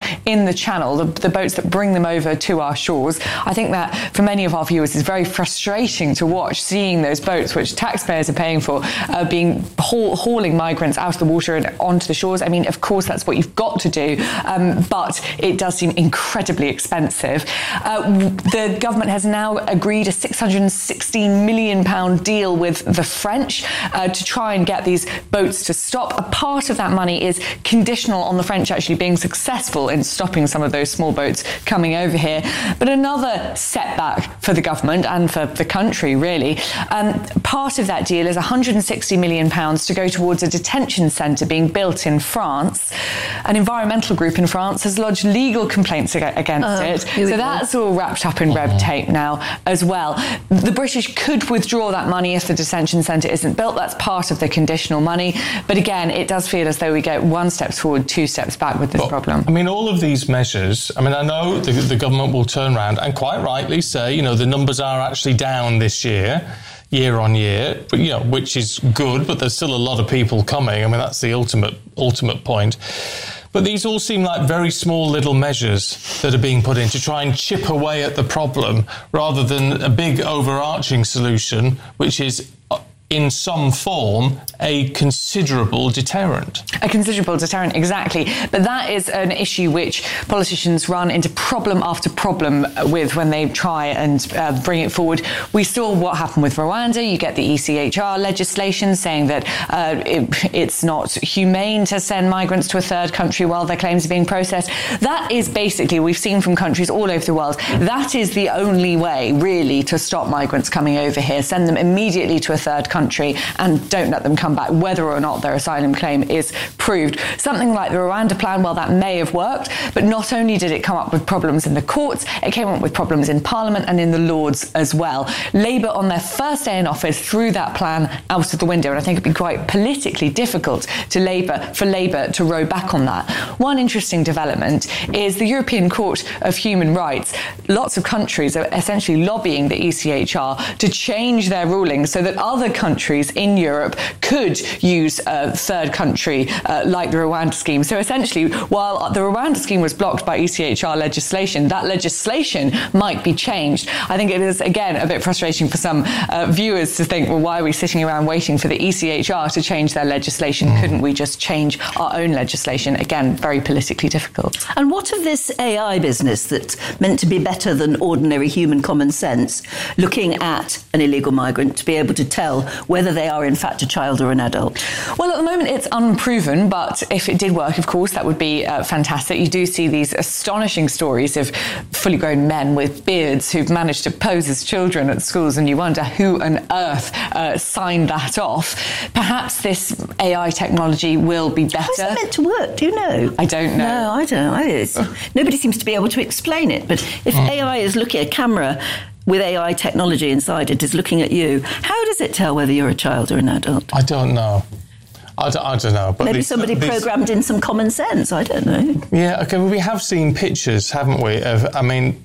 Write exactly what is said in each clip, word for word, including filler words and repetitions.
in the channel, the, the boats that bring them over to our shores. I think that for many of our viewers is very frustrating to watch, seeing those boats, which taxpayers are paying for, uh, being haul, hauling migrants out of the water and onto the shores. I mean, of course, that's what you've got to do, um, but it does seem incredibly expensive. Uh, the government has now agreed a six hundred sixteen million pounds deal with the French uh, to try and get these boats to stop. A part of that money is conditional on the French actually being successful in stopping some of those small boats coming over here. But another setback for the government and for the country, really. Um, part of that deal is one hundred sixty million pounds to go towards a detention centre being built in France. An environmental group in France has lodged legal complaints against oh, it. So that's all wrapped up in red tape now as well. The British could withdraw that money if the detention centre isn't built. That's part of the conditional money. But again, it does feel as though we get one step forward, two steps back with this but, problem. I mean, all of these measures, I mean, I know the, the government will turn around and quite rightly say, you know, the numbers are actually down this year. year on year, but you know, which is good, but there's still a lot of people coming. I mean, that's the ultimate ultimate point. But these all seem like very small little measures that are being put in to try and chip away at the problem rather than a big overarching solution, which is in some form, a considerable deterrent. A considerable deterrent, exactly. But that is an issue which politicians run into problem after problem with when they try and uh, bring it forward. We saw what happened with Rwanda. You get the E C H R legislation saying that uh, it, it's not humane to send migrants to a third country while their claims are being processed. That is basically, we've seen from countries all over the world, that is the only way, really, to stop migrants coming over here. Send them immediately to a third country. country and don't let them come back, whether or not their asylum claim is proved. Something like the Rwanda plan, well, that may have worked, but not only did it come up with problems in the courts, it came up with problems in Parliament and in the Lords as well. Labour, on their first day in office, threw that plan out of the window, and I think it'd be quite politically difficult to Labour, for Labour to row back on that. One interesting development is the European Court of Human Rights. Lots of countries are essentially lobbying the E C H R to change their rulings so that other countries countries in Europe could use a third country uh, like the Rwanda scheme. So essentially, while the Rwanda scheme was blocked by E C H R legislation, that legislation might be changed. I think it is, again, a bit frustrating for some uh, viewers to think, well, why are we sitting around waiting for the E C H R to change their legislation? Mm. Couldn't we just change our own legislation? Again, very politically difficult. And what of this A I business that's meant to be better than ordinary human common sense, looking at an illegal migrant to be able to tell whether they are in fact a child or an adult? Well, at the moment it's unproven, but if it did work, of course, that would be uh, fantastic. You do see these astonishing stories of fully grown men with beards who've managed to pose as children at schools, and you wonder who on earth uh, signed that off. Perhaps this A I technology will be better. How is it meant to work? Do you know? I don't know. No, I don't know. It's, nobody seems to be able to explain it. But if mm. A I is looking at a camera with A I technology inside it, is looking at you, how does it tell whether you're a child or an adult? I don't know. I don't, I don't know. But Maybe these, somebody these, programmed in some common sense. I don't know. Yeah, OK, well, we have seen pictures, haven't we, of, I mean,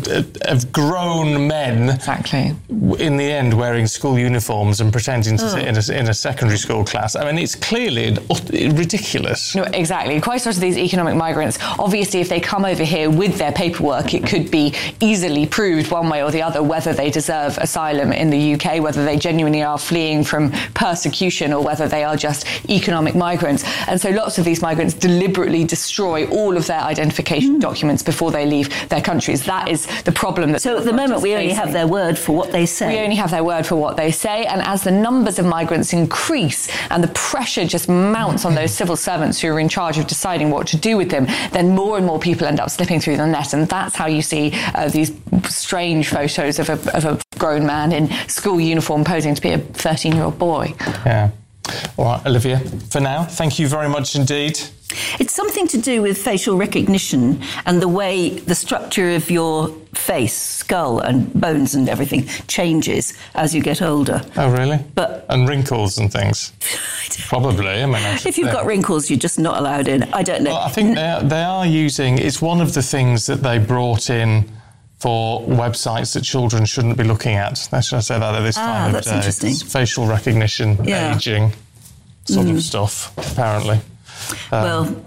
of grown men, exactly, in the end wearing school uniforms and pretending to oh. sit in a, in a secondary school class. I mean, it's clearly ridiculous. No, exactly. Quite a lot of these economic migrants, obviously, if they come over here with their paperwork, it could be easily proved one way or the other whether they deserve asylum in the U K, whether they genuinely are fleeing from persecution or whether they are just economic migrants. And so lots of these migrants deliberately destroy all of their identification mm. documents before they leave their countries. That is the problem. That so at the moment we only have their word for what they say. We only have their word for what they say, and as the numbers of migrants increase and the pressure just mounts on those civil servants who are in charge of deciding what to do with them, then more and more people end up slipping through the net, and that's how you see uh, these strange photos of a, of a grown man in school uniform posing to be a thirteen-year-old boy. Yeah. All right, Olivia, for now, thank you very much indeed. It's something to do with facial recognition and the way the structure of your face, skull and bones and everything changes as you get older. Oh, really? But and wrinkles and things? Probably. I mean, if you've got wrinkles, you're just not allowed in. I don't know. Well, I think they are, they are using, it's one of the things that they brought in for websites that children shouldn't be looking at. Should I say that at this ah, time of that's day? Interesting. It's facial recognition, yeah. aging sort mm. of stuff, apparently. Um, well,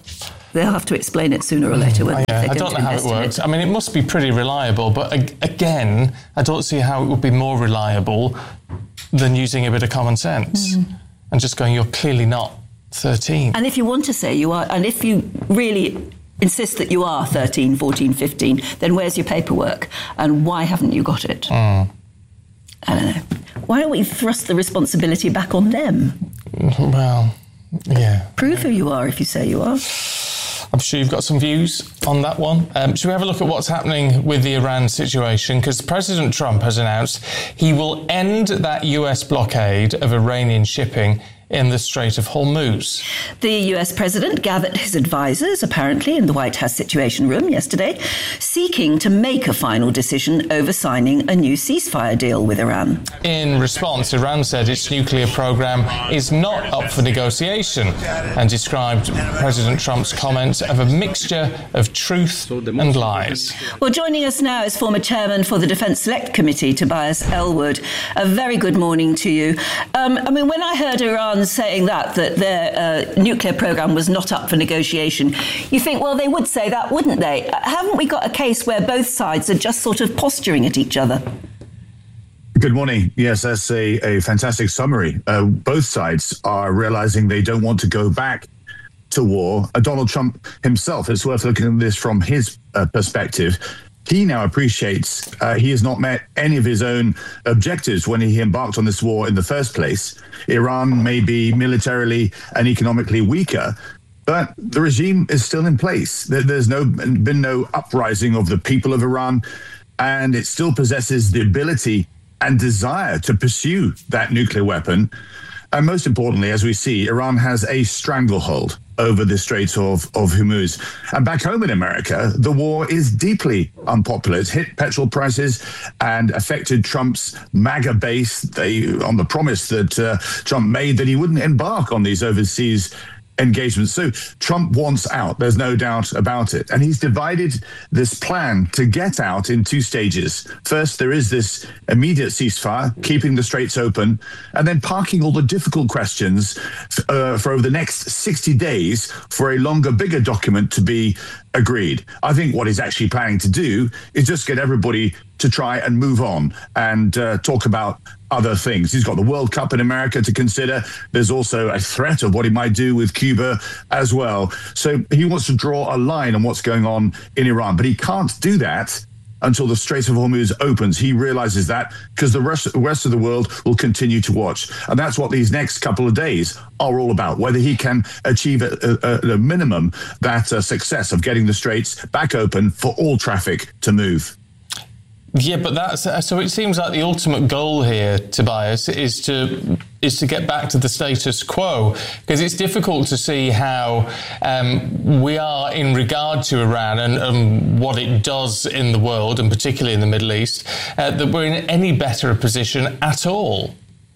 They'll have to explain it sooner or later. Mm, yeah, I don't know how it works. It. I mean, it must be pretty reliable, but again, I don't see how it would be more reliable than using a bit of common sense mm. and just going, you're clearly not thirteen. And if you want to say you are, and if you really insist that you are thirteen, fourteen, fifteen, then where's your paperwork? And why haven't you got it? Mm. I don't know. Why don't we thrust the responsibility back on them? Well, yeah. Prove who you are if you say you are. I'm sure you've got some views on that one. Um, should we have a look at what's happening with the Iran situation? Because President Trump has announced he will end that U S blockade of Iranian shipping in the Strait of Hormuz. The U S president gathered his advisors, apparently, in the White House Situation Room yesterday, seeking to make a final decision over signing a new ceasefire deal with Iran. In response, Iran said its nuclear program is not up for negotiation and described President Trump's comments of a mixture of truth and lies. Well, joining us now is former chairman for the Defence Select Committee, Tobias Ellwood. A very good morning to you. Um, I mean, when I heard Iran saying that, that their uh, nuclear program was not up for negotiation, you think, well, they would say that, wouldn't they? Haven't we got a case where both sides are just sort of posturing at each other? Good morning. Yes, that's a, a fantastic summary. Uh, both sides are realizing they don't want to go back to war. Uh, Donald Trump himself, it's worth looking at this from his uh, perspective. He now appreciates uh, he has not met any of his own objectives when he embarked on this war in the first place. Iran may be militarily and economically weaker, but the regime is still in place. There's no been no uprising of the people of Iran, and it still possesses the ability and desire to pursue that nuclear weapon. And most importantly, as we see, Iran has a stranglehold over the Strait of, of Hormuz. And back home in America, the war is deeply unpopular. It's hit petrol prices and affected Trump's MAGA base they, on the promise that uh, Trump made that he wouldn't embark on these overseas engagements. So Trump wants out. There's no doubt about it. And he's divided this plan to get out in two stages. First, there is this immediate ceasefire, keeping the straits open, and then parking all the difficult questions uh, for over the next sixty days for a longer, bigger document to be agreed. I think what he's actually planning to do is just get everybody to try and move on and uh, talk about other things. He's got the World Cup in America to consider. There's also a threat of what he might do with Cuba as well. So he wants to draw a line on what's going on in Iran, but he can't do that until the Strait of Hormuz opens. He realizes that because the rest, the rest of the world will continue to watch. And that's what these next couple of days are all about, whether he can achieve at a, a, a minimum that uh, success of getting the straits back open for all traffic to move. Yeah, but that's so. It seems like the ultimate goal here, Tobias, is to is to get back to the status quo, because it's difficult to see how um, we are in regard to Iran and um, what it does in the world, and particularly in the Middle East, uh, that we're in any better a position at all.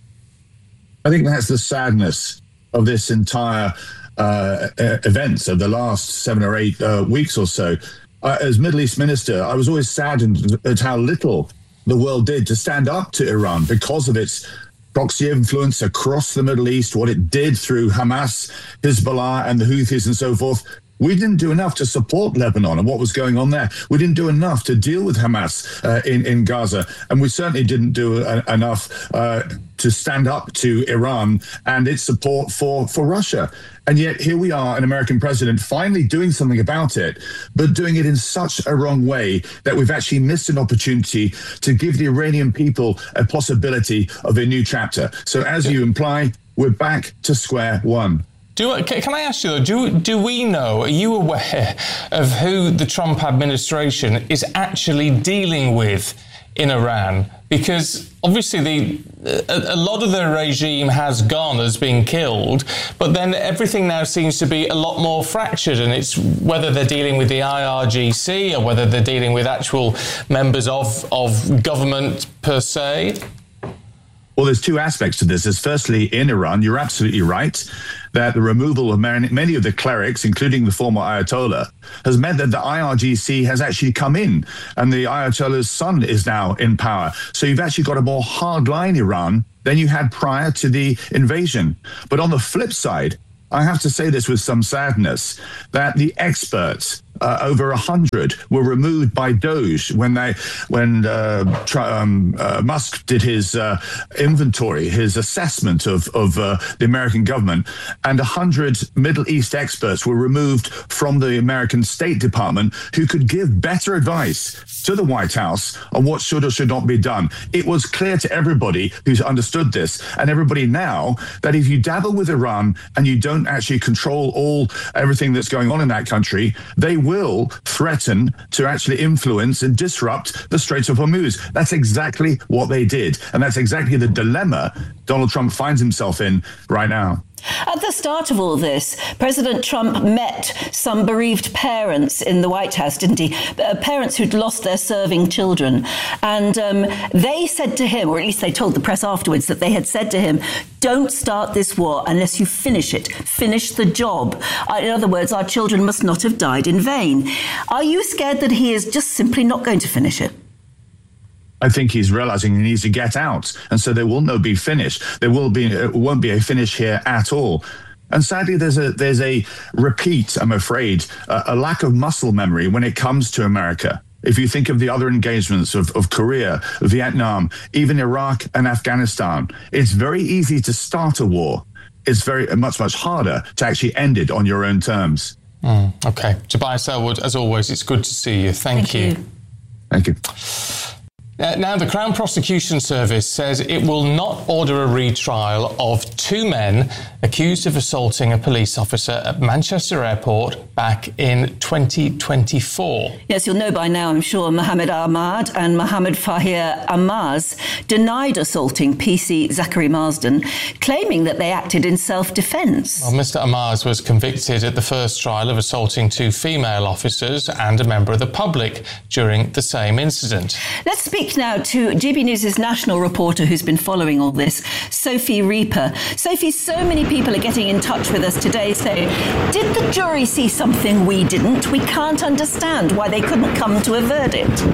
I think that's the sadness of this entire uh, events of the last seven or eight uh, weeks or so. Uh, as Middle East minister, I was always saddened at how little the world did to stand up to Iran because of its proxy influence across the Middle East, what it did through Hamas, Hezbollah, and the Houthis and so forth. We didn't do enough to support Lebanon and what was going on there. We didn't do enough to deal with Hamas uh, in, in Gaza. And we certainly didn't do a, enough uh, to stand up to Iran and its support for, for Russia. And yet here we are, an American president finally doing something about it, but doing it in such a wrong way that we've actually missed an opportunity to give the Iranian people a possibility of a new chapter. So as you imply, we're back to square one. Do, can I ask you, though, do, do we know, are you aware of who the Trump administration is actually dealing with in Iran? Because obviously the, a, a lot of the regime has gone, has been killed, but then everything now seems to be a lot more fractured, and it's whether they're dealing with the I R G C or whether they're dealing with actual members of, of government per se. Well, there's two aspects to this. There's firstly, in Iran, you're absolutely right that the removal of many of the clerics, including the former Ayatollah, has meant that the I R G C has actually come in, and the Ayatollah's son is now in power. So you've actually got a more hardline Iran than you had prior to the invasion. But on the flip side, I have to say this with some sadness, that the experts, uh, over a hundred, were removed by DOGE when they, when uh, um, uh, Musk did his uh, inventory, his assessment of of uh, the American government, and a hundred Middle East experts were removed from the American State Department who could give better advice to the White House on what should or should not be done. It was clear to everybody who's understood this, and everybody now, that if you dabble with Iran and you don't actually control all everything that's going on in that country, they will threaten to actually influence and disrupt the Straits of Hormuz. That's exactly what they did, and that's exactly the dilemma Donald Trump finds himself in right now. At the start of all this, President Trump met some bereaved parents in the White House, didn't he? Uh, parents who'd lost their serving children. And um, they said to him, or at least they told the press afterwards, that they had said to him, don't start this war unless you finish it. Finish the job. Uh, in other words, our children must not have died in vain. Are you scared that he is just simply not going to finish it? I think he's realizing he needs to get out. And so there will no be finish. There will be, it won't be a finish here at all. And sadly, there's a there's a repeat, I'm afraid, a, a lack of muscle memory when it comes to America. If you think of the other engagements of, of Korea, Vietnam, even Iraq and Afghanistan, it's very easy to start a war. It's very much, much harder to actually end it on your own terms. Mm, okay. Tobias Ellwood, as always, it's good to see you. Thank, Thank you. you. Thank you. Uh, now, the Crown Prosecution Service says it will not order a retrial of two men accused of assaulting a police officer at Manchester Airport back in twenty twenty-four. Yes, you'll know by now, I'm sure, Mohammed Ahmad and Mohammed Fahir Ammaz denied assaulting P C Zachary Marsden, claiming that they acted in self-defence. Well, Mister Ammaz was convicted at the first trial of assaulting two female officers and a member of the public during the same incident. Let's speak now to G B News' national reporter who's been following all this, Sophie Reaper. Sophie, so many people are getting in touch with us today saying, did the jury see something we didn't? We can't understand why they couldn't come to a verdict.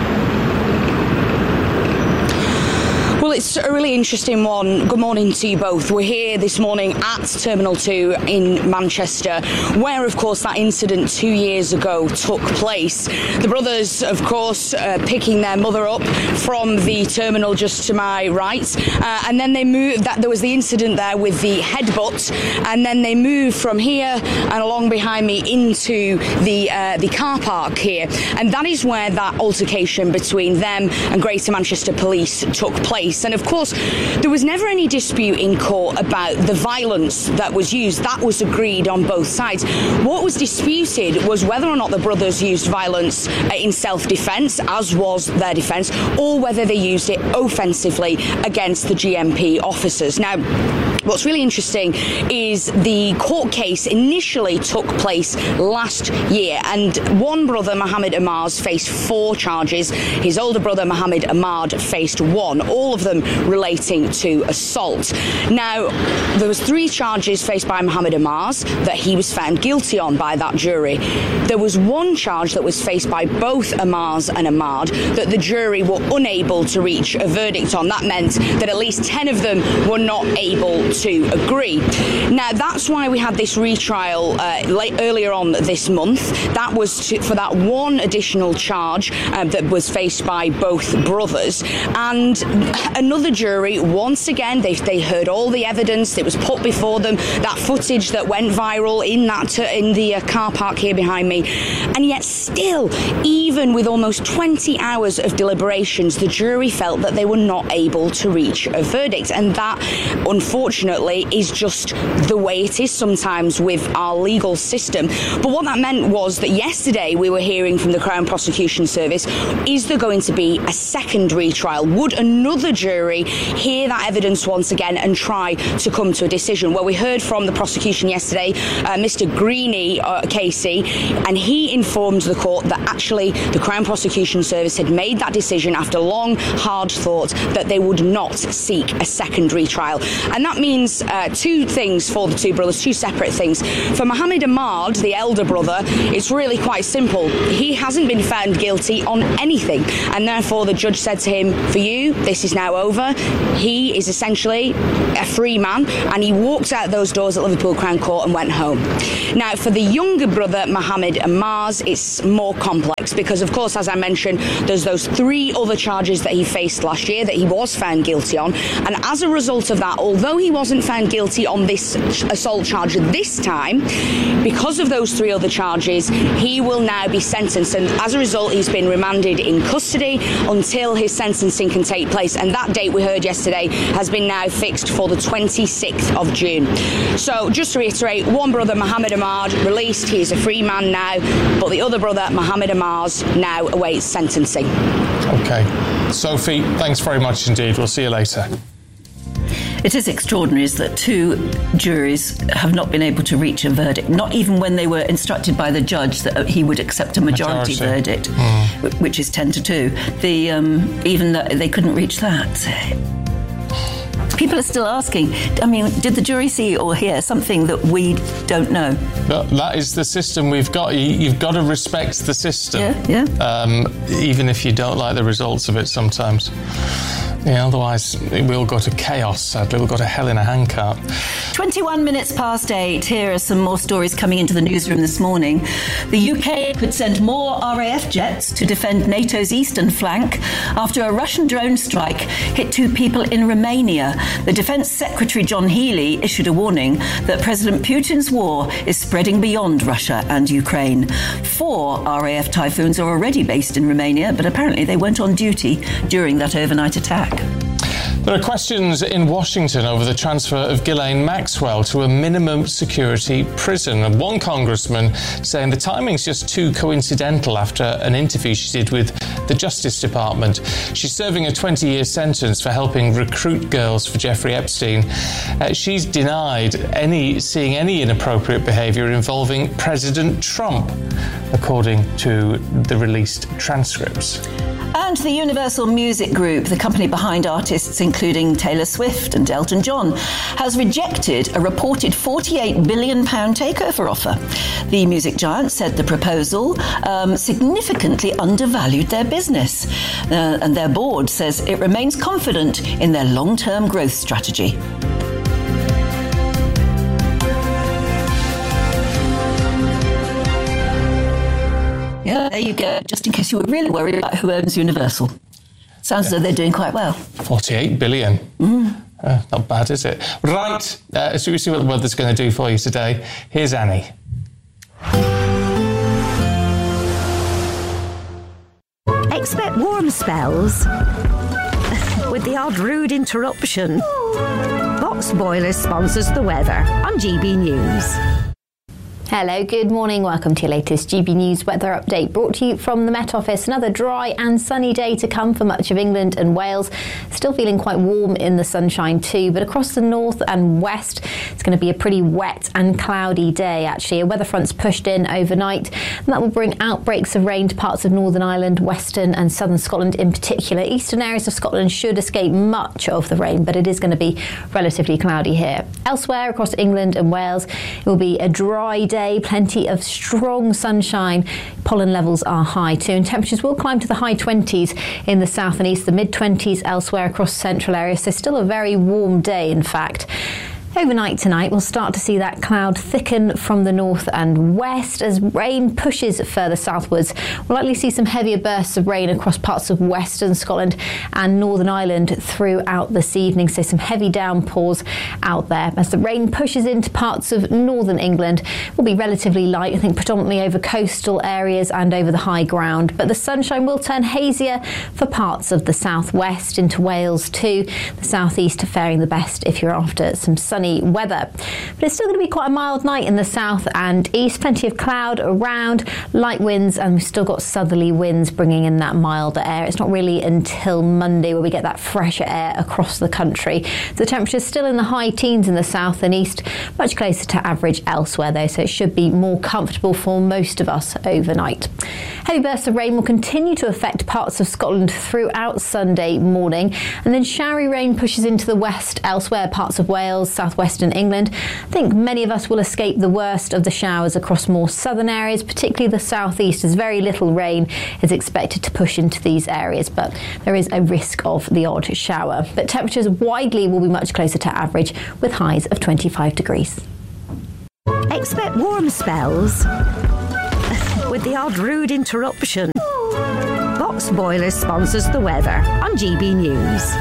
Well, it's a really interesting one. Good morning to you both. We're here this morning at Terminal two in Manchester, where, of course, that incident two years ago took place. The brothers, of course, uh, picking their mother up from the terminal just to my right, uh, and then they moved. That there was the incident there with the headbutt, and then they moved from here and along behind me into the uh, the car park here, and that is where that altercation between them and Greater Manchester Police took place. And of course, there was never any dispute in court about the violence that was used. That was agreed on both sides. What was disputed was whether or not the brothers used violence in self-defence, as was their defence, or whether they used it offensively against the G M P officers. Now, what's really interesting is the court case initially took place last year, and one brother, Mohammed Ammaz, faced four charges. His older brother, Mohammed Ahmad, faced one, all of them relating to assault. Now, there was three charges faced by Mohammed Ammaz that he was found guilty on by that jury. There was one charge that was faced by both Ammaz and Ahmad that the jury were unable to reach a verdict on. That meant that at least ten of them were not able to agree. Now, that's why we had this retrial uh, late, earlier on this month. That was to, for that one additional charge um, that was faced by both brothers. And another jury, once again, they, they heard all the evidence that was put before them, that footage that went viral in that in the uh, car park here behind me. And yet still, even with almost twenty hours of deliberations, the jury felt that they were not able to reach a verdict. And that, unfortunately, is just the way it is sometimes with our legal system. But what that meant was that yesterday we were hearing from the Crown Prosecution Service, is there going to be a second retrial? Would another jury hear that evidence once again and try to come to a decision? Well, we heard from the prosecution yesterday, uh, Mister Greeny, uh, Casey, and he informed the court that actually the Crown Prosecution Service had made that decision after long, hard thought that they would not seek a second retrial. And that means means uh, two things for the two brothers, two separate things. For Mohammed Ahmad, the elder brother, it's really quite simple. He hasn't been found guilty on anything, and therefore the judge said to him, for you, this is now over. He is essentially a free man, and he walked out those doors at Liverpool Crown Court and went home. Now, for the younger brother, Mohammed Ahmad, it's more complex because, of course, as I mentioned, there's those three other charges that he faced last year that he was found guilty on, and as a result of that, although he wasn't found guilty on this assault charge this time, because of those three other charges, he will now be sentenced, and as a result, he's been remanded in custody until his sentencing can take place, and that date we heard yesterday has been now fixed for the twenty-sixth of June. So, just to reiterate, one brother, Mohammed Ahmad, released. He is a free man now, but the other brother, Mohammed Ahmad, now awaits sentencing. OK. Sophie, thanks very much indeed. We'll see you later. It is extraordinary that two juries have not been able to reach a verdict, not even when they were instructed by the judge that he would accept a majority, majority. verdict, mm. which is ten to two. The, um, even that they couldn't reach that. People are still asking, I mean, did the jury see or hear something that we don't know? But that is the system we've got. You've got to respect the system. Yeah, yeah. Um, even if you don't like the results of it sometimes. Yeah, otherwise we'll go to chaos, sadly. We'll go to hell in a handcart. twenty-one minutes past eight. Here are some more stories coming into the newsroom this morning. The U K could send more R A F jets to defend NATO's eastern flank after a Russian drone strike hit two people in Romania. The Defence Secretary John Healey issued a warning that President Putin's war is spreading beyond Russia and Ukraine. Four R A F Typhoons are already based in Romania, but apparently they weren't on duty during that overnight attack. There are questions in Washington over the transfer of Ghislaine Maxwell to a minimum security prison. And one congressman saying the timing's just too coincidental after an interview she did with the Justice Department. She's serving a twenty-year sentence for helping recruit girls for Jeffrey Epstein. Uh, she's denied any seeing any inappropriate behaviour involving President Trump, according to the released transcripts. And the Universal Music Group, the company behind artists including Taylor Swift and Elton John, has rejected a reported forty-eight billion pounds takeover offer. The music giant said the proposal um, significantly undervalued their business. Uh, and their board says it remains confident in their long-term growth strategy. Yeah, there you go, just in case you were really worried about who owns Universal. Sounds as though they're doing quite well. forty-eight billion. Mm. Uh, not bad, is it? Right, uh, so we see what the weather's going to do for you today. Here's Annie. Expect warm spells with the odd rude interruption. Box Boilers sponsors the weather on G B News. Hello, good morning. Welcome to your latest G B News weather update brought to you from the Met Office. Another dry and sunny day to come for much of England and Wales. Still feeling quite warm in the sunshine too, but across the north and west, it's going to be a pretty wet and cloudy day actually. A weather front's pushed in overnight and that will bring outbreaks of rain to parts of Northern Ireland, Western and Southern Scotland in particular. Eastern areas of Scotland should escape much of the rain, but it is going to be relatively cloudy here. Elsewhere across England and Wales, it will be a dry day. Plenty of strong sunshine. Pollen levels are high too, and temperatures will climb to the high twenties in the south and east, the mid twenties elsewhere across central areas. So still a very warm day, in fact. Overnight tonight, we'll start to see that cloud thicken from the north and west as rain pushes further southwards. We'll likely see some heavier bursts of rain across parts of western Scotland and Northern Ireland throughout this evening, so some heavy downpours out there. As the rain pushes into parts of northern England, it will be relatively light, I think predominantly over coastal areas and over the high ground, but the sunshine will turn hazier for parts of the southwest into Wales too. The southeast faring the best if you're after some sun sunny weather. But it's still going to be quite a mild night in the south and east. Plenty of cloud around, light winds, and we've still got southerly winds bringing in that milder air. It's not really until Monday where we get that fresher air across the country. The temperature's still in the high teens in the south and east, much closer to average elsewhere though, so it should be more comfortable for most of us overnight. Heavy bursts of rain will continue to affect parts of Scotland throughout Sunday morning, and then showery rain pushes into the west elsewhere, parts of Wales, southwestern England. I think many of us will escape the worst of the showers across more southern areas, particularly the southeast, as very little rain is expected to push into these areas, but there is a risk of the odd shower. But temperatures widely will be much closer to average, with highs of twenty-five degrees. Expect warm spells with the odd rude interruption. Box Boilers sponsors the weather on G B News.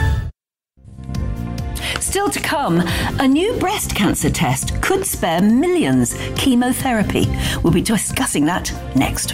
Still to come, a new breast cancer test could spare millions. Chemotherapy. We'll be discussing that next.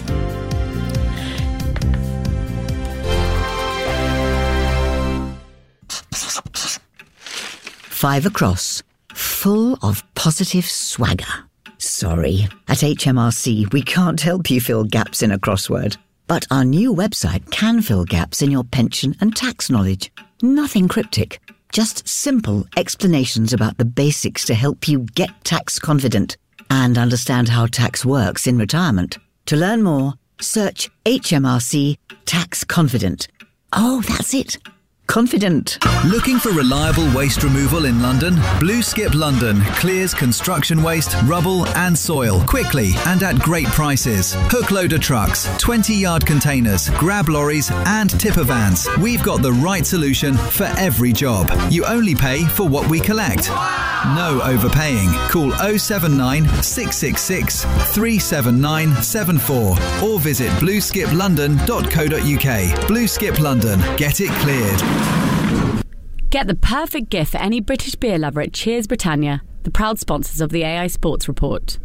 Five across, full of positive swagger. Sorry, at H M R C we can't help you fill gaps in a crossword. But our new website can fill gaps in your pension and tax knowledge. Nothing cryptic, just simple explanations about the basics to help you get tax confident and understand how tax works in retirement. To learn more, search H M R C Tax Confident. Oh, that's it. Confident. Looking for reliable waste removal in London? Blue Skip London clears construction waste, rubble and soil quickly and at great prices. Hook loader trucks, twenty yard containers, grab lorries and tipper vans. We've got the right solution for every job. You only pay for what we collect. No overpaying. Call oh seven nine, six six six, three seven nine seven four or visit blue skip london dot co dot uk. Blue Skip London. Get it cleared. Get the perfect gift for any British beer lover at Cheers Britannia, the proud sponsors of the A I Sports Report.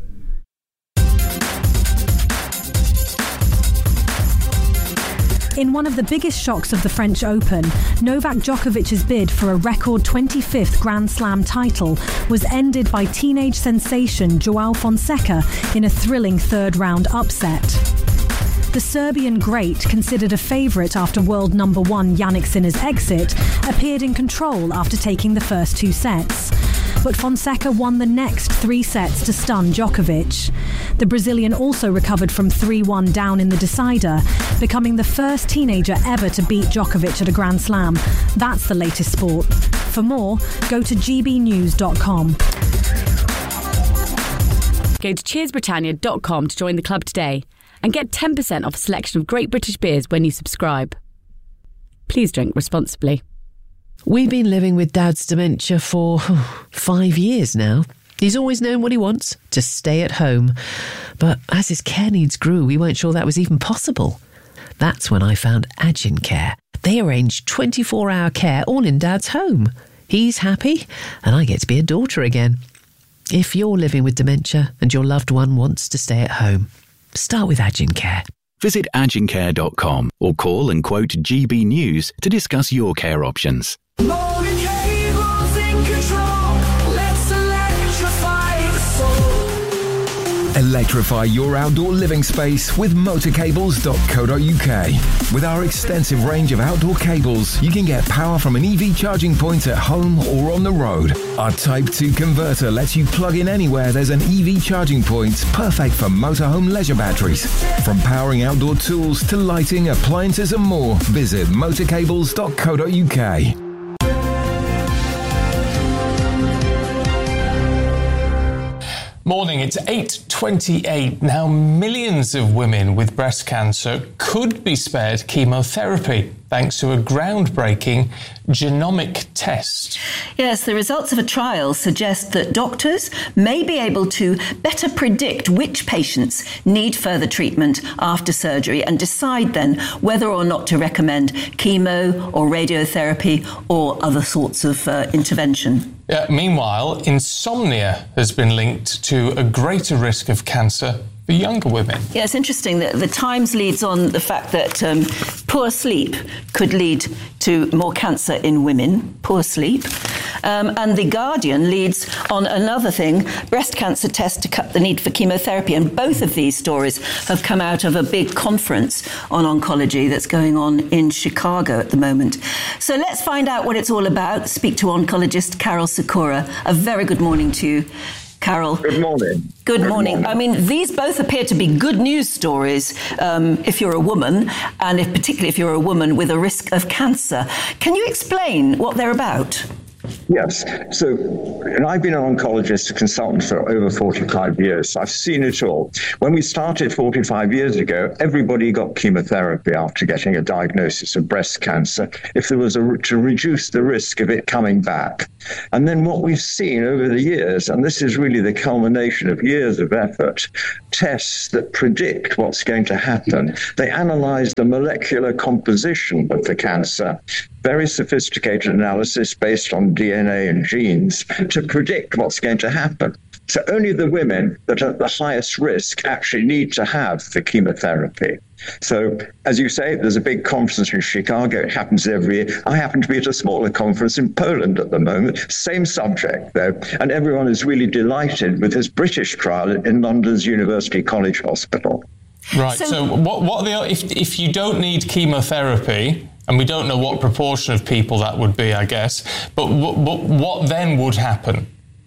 In one of the biggest shocks of the French Open, Novak Djokovic's bid for a record twenty-fifth Grand Slam title was ended by teenage sensation Joao Fonseca in a thrilling third-round upset. The Serbian great, considered a favourite after world number one Jannik Sinner's exit, appeared in control after taking the first two sets. But Fonseca won the next three sets to stun Djokovic. The Brazilian also recovered from three one down in the decider, becoming the first teenager ever to beat Djokovic at a Grand Slam. That's the latest sport. For more, go to g b news dot com. Go to cheers britannia dot com to join the club today and get ten percent off a selection of great British beers when you subscribe. Please drink responsibly. We've been living with Dad's dementia for oh, five years now. He's always known what he wants, to stay at home. But as his care needs grew, we weren't sure that was even possible. That's when I found Agin Care. They arrange twenty-four hour care all in Dad's home. He's happy, and I get to be a daughter again. If you're living with dementia and your loved one wants to stay at home, start with Agin Care. Visit agin care dot com or call and quote G B News to discuss your care options. Morning cables in control. Let's electrify the soul. Electrify your outdoor living space with motor cables dot co dot uk. With our extensive range of outdoor cables, you can get power from an E V charging point at home or on the road. Our Type two converter lets you plug in anywhere there's an E V charging point, perfect for motorhome leisure batteries. From powering outdoor tools to lighting, appliances and more, visit motor cables dot co dot uk. Morning, it's eight twenty-eight. Now, millions of women with breast cancer could be spared chemotherapy thanks to a groundbreaking genomic test. Yes, the results of a trial suggest that doctors may be able to better predict which patients need further treatment after surgery and decide then whether or not to recommend chemo or radiotherapy or other sorts of uh, intervention. Yeah, meanwhile, insomnia has been linked to a greater risk of cancer for younger women. Yeah, it's interesting that the Times leads on the fact that um, poor sleep could lead to more cancer in women, poor sleep. Um, and The Guardian leads on another thing, breast cancer test to cut the need for chemotherapy. And both of these stories have come out of a big conference on oncology that's going on in Chicago at the moment. So let's find out what it's all about. Speak to oncologist Carol Sikora. A very good morning to you, Carol. Good morning. Good morning. I mean, these both appear to be good news stories um, if you're a woman, and if, particularly if you're a woman with a risk of cancer. Can you explain what they're about? Yes. So, and I've been an oncologist, a consultant for over forty-five years. So I've seen it all. When we started forty-five years ago, everybody got chemotherapy after getting a diagnosis of breast cancer, if there was a, to reduce the risk of it coming back. And then what we've seen over the years, and this is really the culmination of years of effort, tests that predict what's going to happen. They analyze the molecular composition of the cancer. Very sophisticated analysis based on D N A and genes to predict what's going to happen. So only the women that are at the highest risk actually need to have the chemotherapy. So, as you say, there's a big conference in Chicago. It happens every year. I happen to be at a smaller conference in Poland at the moment. Same subject, though. And everyone is really delighted with this British trial in London's University College Hospital. Right. So, so what, what are the, if, if you don't need chemotherapy, and we don't know what proportion of people that would be, I guess, but what, what, what then would happen?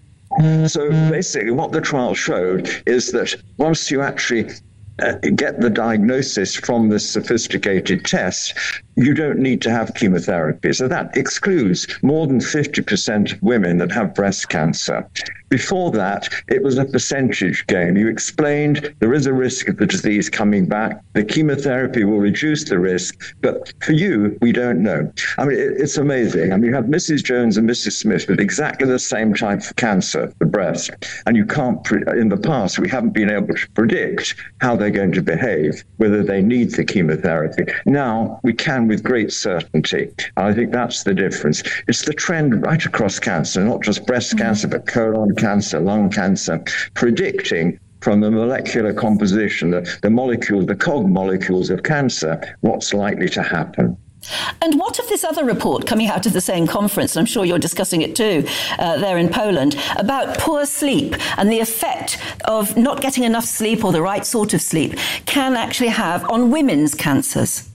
So basically what the trial showed is that once you actually uh, get the diagnosis from this sophisticated test, you don't need to have chemotherapy. So that excludes more than fifty percent of women that have breast cancer. Before that, it was a percentage game. You explained there is a risk of the disease coming back. The chemotherapy will reduce the risk. But for you, we don't know. I mean, it, it's amazing. I mean, you have Missus Jones and Missus Smith with exactly the same type of cancer, the breast. And you can't, pre- in the past, we haven't been able to predict how they're going to behave, whether they need the chemotherapy. Now, we can with great certainty. And I think that's the difference. It's the trend right across cancer, not just breast cancer, but colon cancer, lung cancer, predicting from the molecular composition, the, the molecules, the cog molecules of cancer, what's likely to happen. And what of this other report coming out of the same conference, and I'm sure you're discussing it too, uh, there in Poland, about poor sleep and the effect of not getting enough sleep or the right sort of sleep can actually have on women's cancers?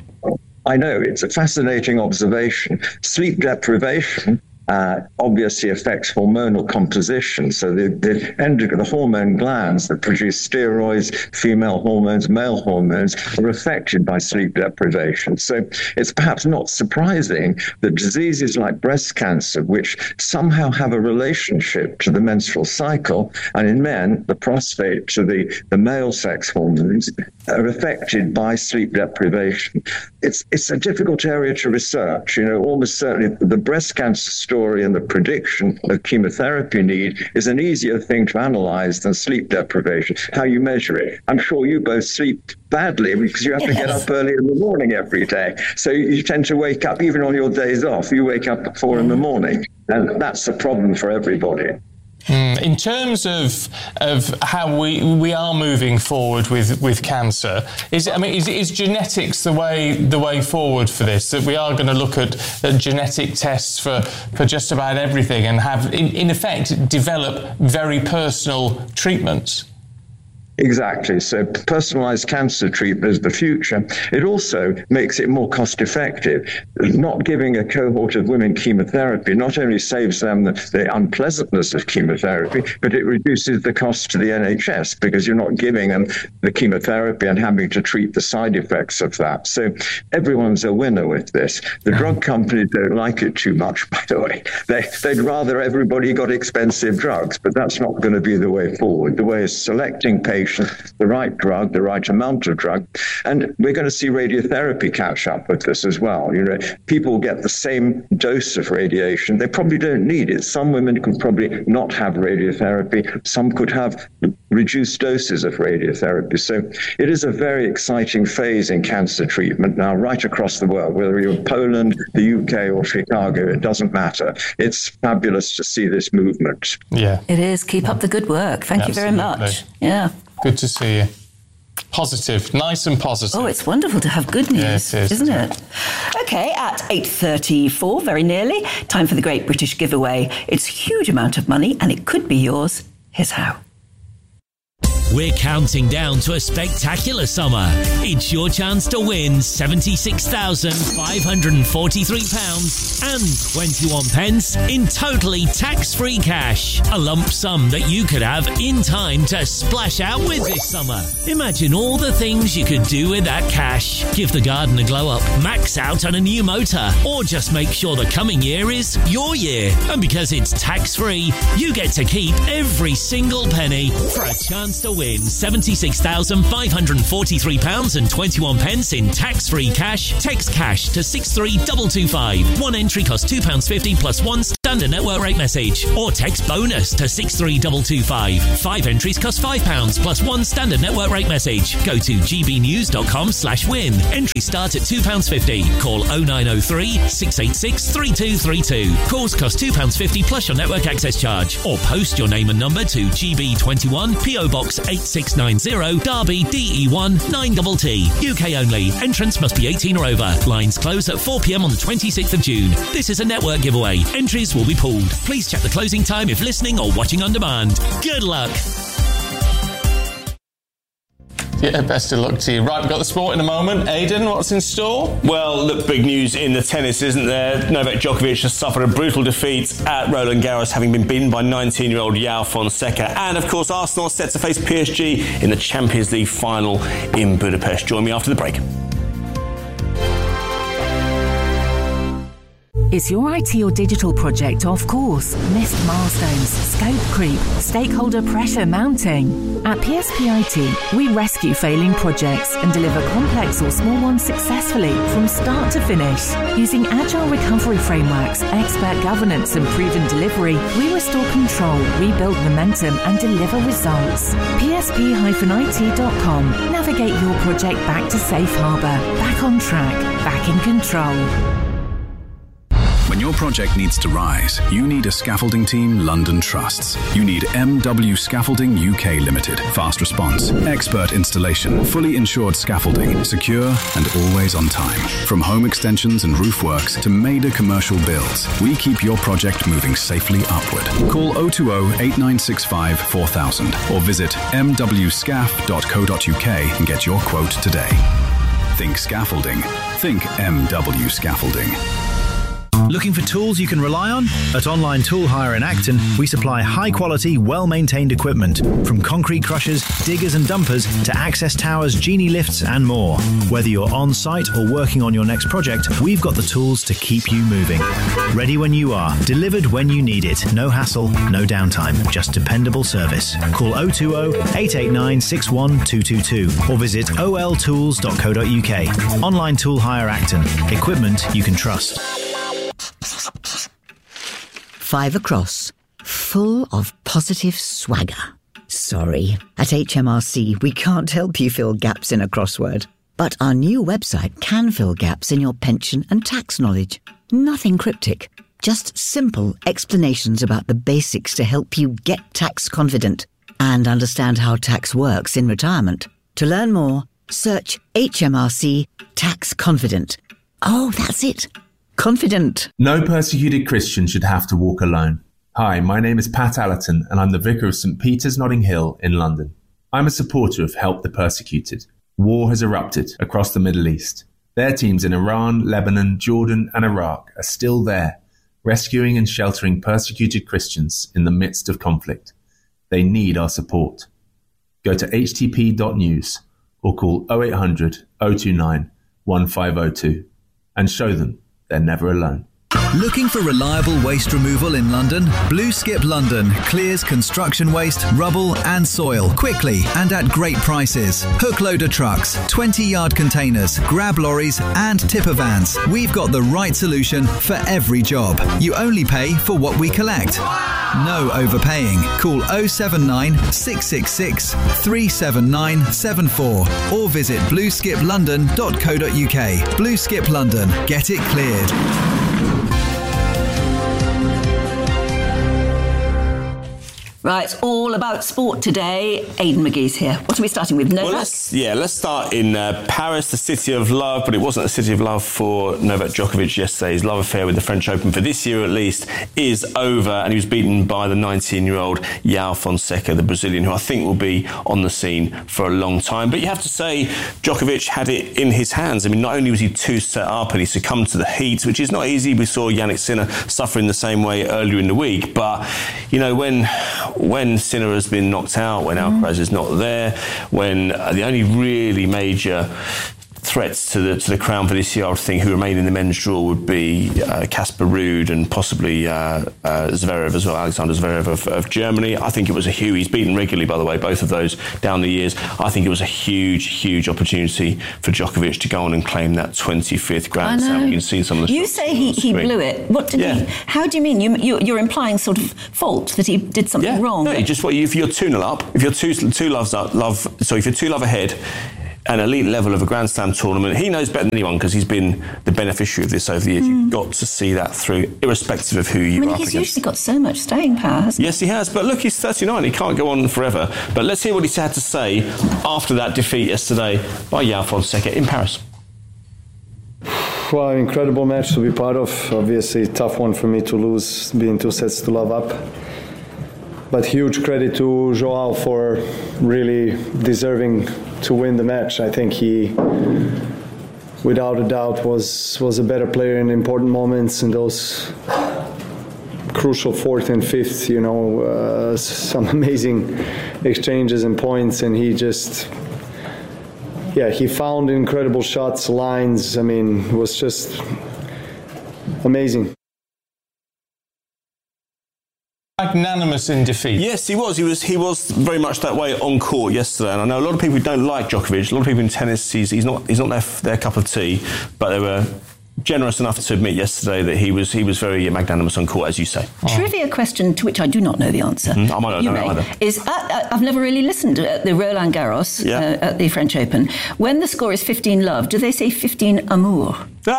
I know, it's a fascinating observation. Sleep deprivation Uh, obviously affects hormonal composition. So the, the, endocrine, the hormone glands that produce steroids, female hormones, male hormones, are affected by sleep deprivation. So it's perhaps not surprising that diseases like breast cancer, which somehow have a relationship to the menstrual cycle, and in men, the prostate to the, the male sex hormones, are affected by sleep deprivation. It's, it's a difficult area to research. You know, almost certainly the breast cancer story and the prediction of chemotherapy need is an easier thing to analyze than sleep deprivation, how you measure it. I'm sure you both sleep badly because you have to yes. get up early in the morning every day. So you tend to wake up, even on your days off, you wake up at four in the morning. And that's a problem for everybody. Mm. In terms of of how we we are moving forward with, with cancer, is I mean is, is genetics the way the way forward for this? That we are going to look at, at genetic tests for, for just about everything and have in, in effect develop very personal treatments? Exactly. So personalized cancer treatment is the future. It also makes it more cost effective. Not giving a cohort of women chemotherapy not only saves them the, the unpleasantness of chemotherapy, but it reduces the cost to the N H S because you're not giving them the chemotherapy and having to treat the side effects of that. So everyone's a winner with this. The drug companies don't like it too much, by the way. They, they'd rather everybody got expensive drugs, but that's not going to be the way forward. The way is selecting patients, the right drug, the right amount of drug. And we're going to see radiotherapy catch up with this as well. You know, people get the same dose of radiation. They probably don't need it. Some women could probably not have radiotherapy. Some could have reduced doses of radiotherapy. So it is a very exciting phase in cancer treatment now right across the world, whether you're in Poland, the U K or Chicago, it doesn't matter. It's fabulous to see this movement. Yeah. It is. Keep up the good work. Thank Absolutely. you very much. Yeah. Good to see you. Positive, nice and positive. Oh, it's wonderful to have good news, yes, it is. isn't it? Okay, at eight thirty-four, very nearly, time for the Great British Giveaway. It's a huge amount of money and it could be yours. Here's how. We're counting down to a spectacular summer. It's your chance to win seventy-six thousand five hundred forty-three pounds and twenty-one pence in totally tax-free cash. A lump sum that you could have in time to splash out with this summer. Imagine all the things you could do with that cash. Give the garden a glow up, max out on a new motor, or just make sure the coming year is your year. And because it's tax-free, you get to keep every single penny for a chance to win. Win seventy-six thousand five hundred forty-three pounds and twenty-one pence in tax-free cash. Text cash to six three two two five. One entry costs two pounds fifty plus one standard network rate message. Or text bonus to six three two two five. Five entries cost five pounds plus one standard network rate message. Go to gbnews.com slash win. Entry start at two pounds fifty. Call oh nine oh three, six eight six, three two three two. Calls cost two pounds fifty plus your network access charge. Or post your name and number to G B twenty-one, P O Box eight six nine zero, Derby, D E one nine T T. U K only. Entrance must be eighteen or over. Lines close at four p m on the twenty-sixth of June. This is a network giveaway. Entries will be pulled. Please check the closing time if listening or watching on demand. Good luck. Yeah, best of luck to you. Right, we've got the sport in a moment. Aidan, what's in store? Well, look, big news in the tennis, isn't there? Novak Djokovic has suffered a brutal defeat at Roland Garros, having been beaten by nineteen-year-old João Fonseca. And, of course, Arsenal are set to face P S G in the Champions League final in Budapest. Join me after the break. Is your I T or digital project off course? Missed milestones, scope creep, stakeholder pressure mounting? At P S P I T, we rescue failing projects and deliver complex or small ones successfully from start to finish. Using agile recovery frameworks, expert governance and proven delivery, we restore control, rebuild momentum and deliver results. P S P I T dot com. Navigate your project back to safe harbour, back on track, back in control. When your project needs to rise, you need a scaffolding team London trusts. You need M W Scaffolding U K Limited. Fast response, expert installation, fully insured scaffolding, secure and always on time. From home extensions and roof works to major commercial builds, we keep your project moving safely upward. Call oh two oh, eight nine six five, four thousand or visit m w scaff dot co dot u k and get your quote today. Think scaffolding. Think M W Scaffolding. Looking for tools you can rely on? At Online Tool Hire in Acton, we supply high-quality, well-maintained equipment, from concrete crushers, diggers and dumpers to access towers, genie lifts and more. Whether you're on-site or working on your next project, we've got the tools to keep you moving. Ready when you are, delivered when you need it. No hassle, no downtime, just dependable service. Call oh two oh, eight eight nine, six one two two two or visit o l tools dot co dot u k. Online Tool Hire Acton. Equipment you can trust. Five across, full of positive swagger. Sorry, at H M R C we can't help you fill gaps in a crossword, but our new website can fill gaps in your pension and tax knowledge. Nothing cryptic, just simple explanations about the basics to help you get tax confident and understand how tax works in retirement. To learn more, search H M R C Tax Confident. Oh, that's it. Confident. No persecuted Christian should have to walk alone. Hi, my name is Pat Allerton and I'm the Vicar of St Peter's Notting Hill in London. I'm a supporter of Help the Persecuted. War has erupted across the Middle East. Their teams in Iran, Lebanon, Jordan and Iraq are still there, rescuing and sheltering persecuted Christians in the midst of conflict. They need our support. Go to h t p dot news or call oh eight hundred, oh two nine, one five oh two and show them they're never alone. Looking for reliable waste removal in London? Blue Skip London clears construction waste, rubble and soil quickly and at great prices. Hook loader trucks, twenty yard containers, grab lorries and tipper vans. We've got the right solution for every job. You only pay for what we collect. No overpaying. Call oh seven nine, six six six, three seven nine seven four or visit blue skip london dot co dot u k. Blue Skip London. Get it cleared. Right, it's all about sport today. Aidan McGee's here. What are we starting with? Novak? Well, let's, yeah, let's start in uh, Paris, the city of love, but it wasn't a city of love for Novak Djokovic yesterday. His love affair with the French Open, for this year at least, is over, and he was beaten by the nineteen-year-old João Fonseca, the Brazilian, who I think will be on the scene for a long time. But you have to say, Djokovic had it in his hands. I mean, not only was he two set up and he succumbed to the heat, which is not easy. We saw Jannik Sinner suffer in the same way earlier in the week. But, you know, when... when Sinner has been knocked out, when Alcaraz is not there, when uh, the only really major threats to the to the crown for this year, I think, who remain in the men's draw would be Casper uh, Ruud and possibly uh, uh, Zverev as well, Alexander Zverev of, of Germany. I think it was a huge, he's beaten regularly, by the way, both of those down the years. I think it was a huge, huge opportunity for Djokovic to go on and claim that twenty-fifth Grand Slam. You can see some of the You say he, he blew it. What did yeah. he? How do you mean? You, you, you're implying sort of fault, that he did something yeah. wrong? No, you just, if you're two nil up, if you're two, two loves up, love, so if you're two love ahead, an elite level of a Grand Slam tournament, he knows better than anyone because he's been the beneficiary of this over the years. Mm. You've got to see that through, irrespective of who you I mean, are. he's up usually got so much staying power, hasn't he? Yes, he has. But look, he's thirty-nine. He can't go on forever. But let's hear what he had to say after that defeat yesterday by João Fonseca in Paris. Well, incredible match to be part of. Obviously, tough one for me to lose, being two sets to love up. But huge credit to João for really deserving to win the match. I think he, without a doubt, was was a better player in important moments in those crucial fourth and fifth. You know, uh, some amazing exchanges and points, and he just, yeah, he found incredible shots, lines. I mean, it was just amazing. Magnanimous in defeat. Yes, he was. He was. He was very much that way on court yesterday. And I know a lot of people who don't like Djokovic. A lot of people in tennis, he's, he's not. He's not their, their cup of tea. But they were generous enough to admit yesterday that he was. He was very magnanimous on court, as you say. Oh. Trivia question to which I do not know the answer. Mm-hmm. I might not you know may, it either. Is uh, I've never really listened to the Roland Garros yeah. uh, at the French Open. When the score is fifteen love, do they say fifteen amour?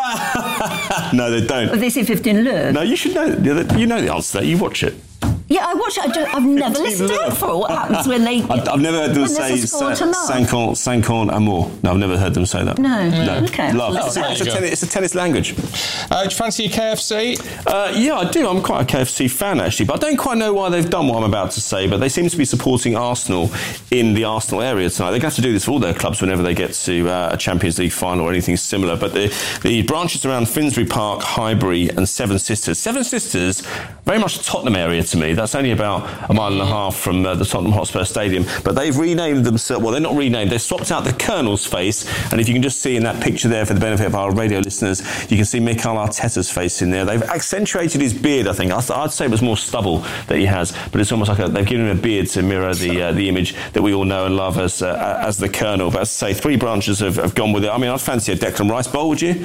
No, they don't. Or they say fifteen love. No, you should know. You know the answer to that. You watch it. Yeah, I watch it. I don't, I've never listened out for what happens when they. I've, I've never heard them say cinquante, cinquante amour. No, I've never heard them say that. No. no. Okay. Love. Oh, it's, a, it's, a tennis, it's a tennis language. Uh, do you fancy your K F C? Uh, yeah, I do. I'm quite a K F C fan, actually. But I don't quite know why they've done what I'm about to say. But they seem to be supporting Arsenal in the Arsenal area tonight. They're going to have to do this for all their clubs whenever they get to uh, a Champions League final or anything similar. But the, the branches around Finsbury Park, Highbury and Seven Sisters. Seven Sisters, very much the Tottenham area to me. That's only about a mile and a half from uh, the Tottenham Hotspur Stadium. But they've renamed themselves, well, they're not renamed, they've swapped out the Colonel's face. And if you can just see in that picture there, for the benefit of our radio listeners, you can see Mikel Arteta's face in there. They've accentuated his beard, I think. I th- I'd say it was more stubble that he has, but it's almost like a, they've given him a beard to mirror the uh, the image that we all know and love as uh, as the Colonel. But as I say, three branches have, have gone with it. I mean, I'd fancy a Declan Rice bowl, would you?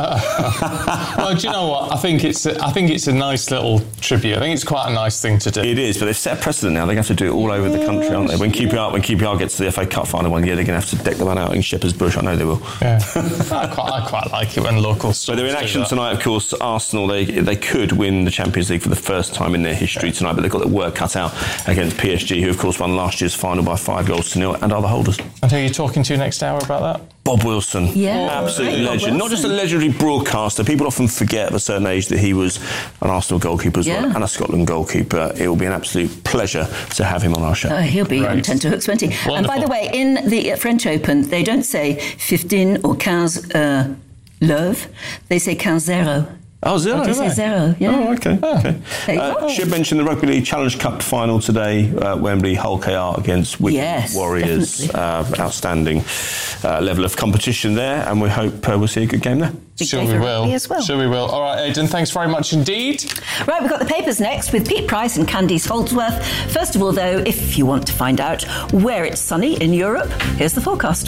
Uh, well, do you know what? I think it's a, I think it's a nice little tribute. I think it's quite a nice thing to do. It is, but they've set a precedent now. They're going to have to do it all over the country, aren't they? When Q P R when Q P R gets to the F A Cup final one year, they're going to have to deck the man out in Shepherd's Bush. I know they will. Yeah. I, quite, I quite like it when local. So they're in action tonight, of course. Arsenal, they they could win the Champions League for the first time in their history tonight, but they've got their work cut out against P S G, who of course won last year's final by five goals to nil, and are the holders. And who are you talking to next hour about that? Bob Wilson. Yeah. Absolutely Great, legend. Not just a legendary broadcaster. People often forget at a certain age that he was an Arsenal goalkeeper as yeah. well, and a Scotland goalkeeper. It will be an absolute pleasure to have him on our show. Uh, he'll be Great. on ten to Hooks twenty. Wonderful. And by the way, in the French Open, they don't say fifteen or quinze uh, love. They say quinze zero. Oh, zero. Oh, they say zero, yeah. Oh, okay. Oh. okay. Uh, should mention the Rugby League Challenge Cup final today, uh, Wembley, Hull K R against Wigan yes, Warriors. Uh, outstanding uh, level of competition there, and we hope uh, we'll see a good game there. Sure we will. Well. Sure we will. All right, Aidan, thanks very much indeed. Right, we've got the papers next with Pete Price and Candice Holdsworth. First of all, though, if you want to find out where it's sunny in Europe, here's the forecast.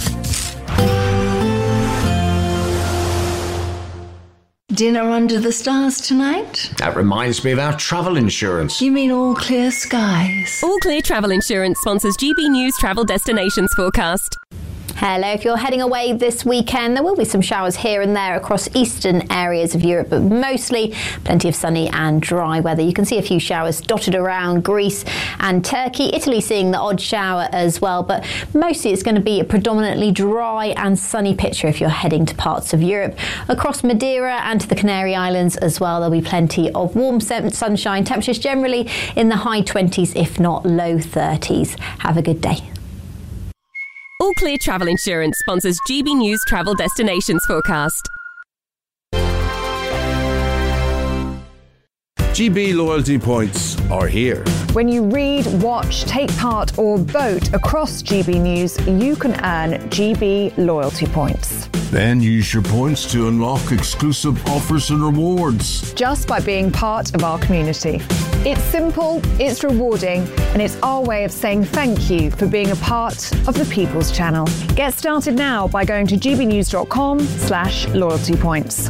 Dinner under the stars tonight? That reminds me of our travel insurance. You mean all clear skies? All Clear Travel Insurance sponsors G B News Travel Destinations Forecast. Hello. If you're heading away this weekend, there will be some showers here and there across eastern areas of Europe, but mostly plenty of sunny and dry weather. You can see a few showers dotted around Greece and Turkey. Italy seeing the odd shower as well, but mostly it's going to be a predominantly dry and sunny picture if you're heading to parts of Europe. Across Madeira and to the Canary Islands as well, there'll be plenty of warm sunshine. Temperatures generally in the high twenties, if not low thirties. Have a good day. All Clear Travel Insurance sponsors G B News Travel Destinations Forecast. G B loyalty points are here. When you read, watch, take part or vote across G B News, you can earn G B loyalty points. Then use your points to unlock exclusive offers and rewards. Just by being part of our community. It's simple, it's rewarding, and it's our way of saying thank you for being a part of the People's Channel. Get started now by going to gbnews.com slash loyalty points.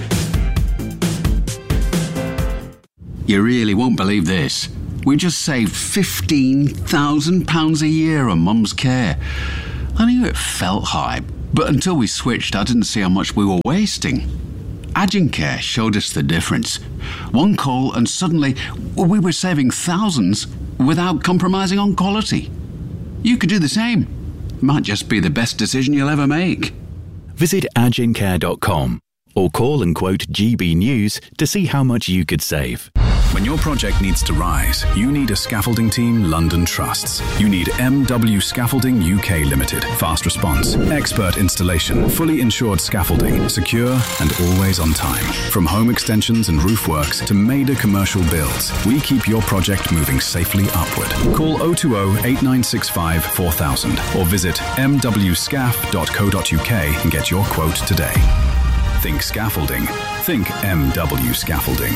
You really won't believe this. We just saved fifteen thousand pounds a year on Mum's care. I knew it felt high, but until we switched, I didn't see how much we were wasting. Agencare showed us the difference. One call and suddenly we were saving thousands without compromising on quality. You could do the same. Might just be the best decision you'll ever make. Visit agencare dot com or call and quote G B News to see how much you could save. When your project needs to rise, you need a scaffolding team London trusts. You need M W Scaffolding U K Limited. Fast response, expert installation, fully insured scaffolding, secure and always on time. From home extensions and roof works to major commercial builds, we keep your project moving safely upward. Call oh two oh, eight nine six five, four thousand or visit m w scaf dot co dot u k and get your quote today. Think scaffolding. Think M W Scaffolding.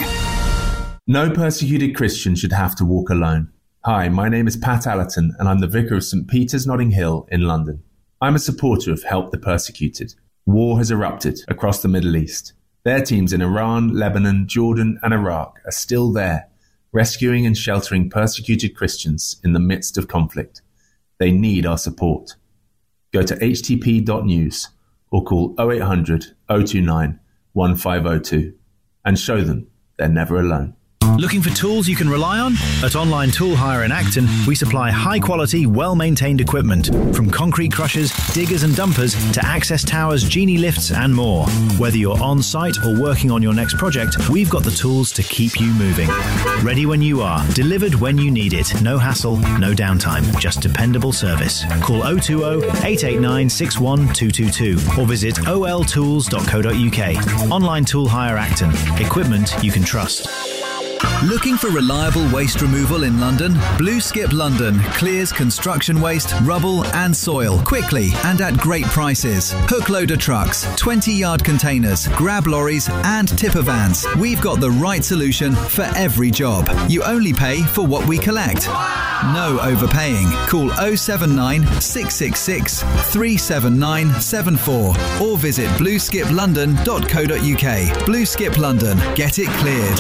No persecuted Christian should have to walk alone. Hi, my name is Pat Allerton and I'm the Vicar of St Peter's Notting Hill in London. I'm a supporter of Help the Persecuted. War has erupted across the Middle East. Their teams in Iran, Lebanon, Jordan and Iraq are still there, rescuing and sheltering persecuted Christians in the midst of conflict. They need our support. Go to h t p dot news or call oh eight hundred, oh two nine, one five oh two and show them they're never alone. Looking for tools you can rely on? At Online Tool Hire in Acton, we supply high-quality, well-maintained equipment. From concrete crushers, diggers and dumpers to access towers, genie lifts and more. Whether you're on-site or working on your next project, we've got the tools to keep you moving. Ready when you are, delivered when you need it. No hassle, no downtime, just dependable service. Call oh two oh, eight eight nine, six one two two two or visit o l tools dot co dot u k. Online Tool Hire Acton. Equipment you can trust. Looking for reliable waste removal in London? Blue Skip London clears construction waste, rubble and soil quickly and at great prices. Hook loader trucks, twenty yard containers, grab lorries and tipper vans. We've got the right solution for every job. You only pay for what we collect. No overpaying. Call oh seven nine, six six six, three seven nine seven four or visit blue skip london dot co dot u k. Blue Skip London. Get it cleared.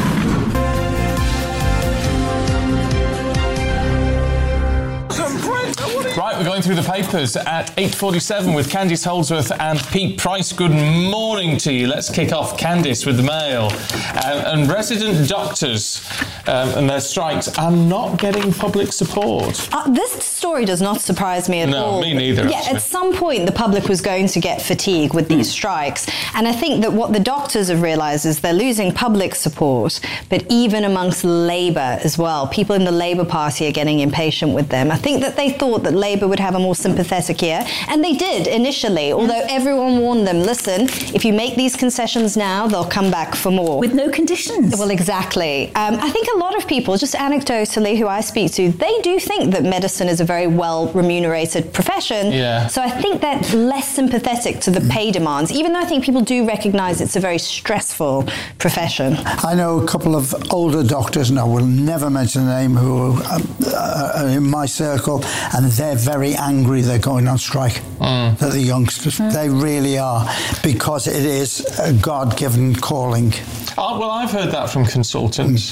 Right, we're going through the papers at eight forty-seven with Candice Holdsworth and Pete Price. Good morning to you. Let's kick off, Candice, with the Mail. Uh, and resident doctors um, and their strikes are not getting public support. Uh, this story does not surprise me at no, all. No, me neither. Yeah, actually. At some point the public was going to get fatigue with these strikes. And I think that what the doctors have realised is they're losing public support, but even amongst Labour as well. People in the Labour Party are getting impatient with them. I think that they thought that Labour would have a more sympathetic ear, and they did initially, although everyone warned them, listen, if you make these concessions now, they'll come back for more. With no conditions. Well, exactly. Um, I think a lot of people, just anecdotally who I speak to, they do think that medicine is a very well remunerated profession. Yeah. So I think they're less sympathetic to the pay demands, even though I think people do recognise it's a very stressful profession. I know a couple of older doctors, and I will never mention the name, who are uh, in my circle, and they're very angry they're going on strike. Mm. They're the youngsters. Mm. They really are, because it is a God-given calling. Oh, well, I've heard that from consultants. Mm.